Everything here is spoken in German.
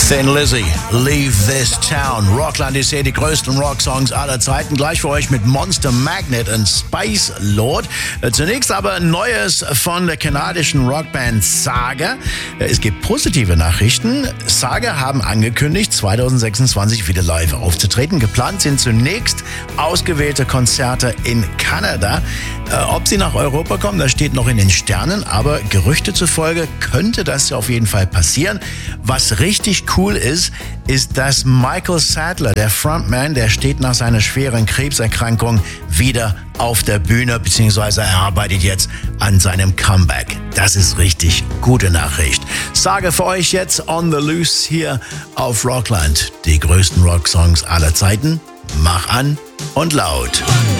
Thin Lizzy, Leave This Town. Rockland ist hier die größten Rocksongs aller Zeiten. Gleich für euch mit Monster Magnet und Spice Lord. Zunächst aber Neues von der kanadischen Rockband Saga. Es gibt positive Nachrichten. Saga haben angekündigt, 2026 wieder live aufzutreten. Geplant sind zunächst ausgewählte Konzerte in Kanada. Ob sie nach Europa kommen, das steht noch in den Sternen. Aber Gerüchte zufolge könnte das auf jeden Fall passieren. Was richtig cool ist, dass Michael Sadler, der Frontman, der steht nach seiner schweren Krebserkrankung wieder auf der Bühne, beziehungsweise er arbeitet jetzt an seinem Comeback. Das ist richtig gute Nachricht. Sage für euch jetzt On the Loose hier auf Rockland. Die größten Rocksongs aller Zeiten. Mach an und laut.